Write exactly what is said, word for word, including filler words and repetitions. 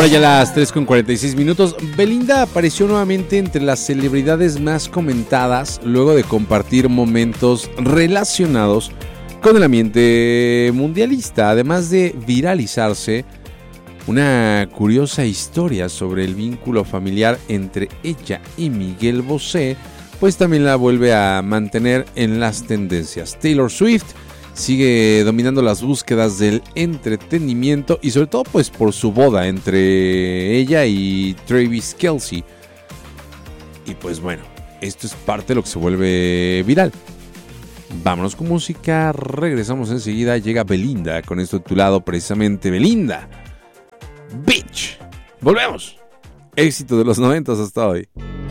Ahora ya las tres con cuarenta y seis minutos. Belinda apareció nuevamente entre las celebridades más comentadas luego de compartir momentos relacionados con el ambiente mundialista, además de viralizarse una curiosa historia sobre el vínculo familiar entre ella y Miguel Bosé, pues también la vuelve a mantener en las tendencias. Taylor Swift sigue dominando las búsquedas del entretenimiento y sobre todo pues por su boda entre ella y Travis Kelce. Y pues bueno, esto es parte de lo que se vuelve viral. Vámonos con música, regresamos enseguida, llega Belinda con esto titulado precisamente Belinda Bitch. Volvemos. Éxito de los noventas hasta hoy.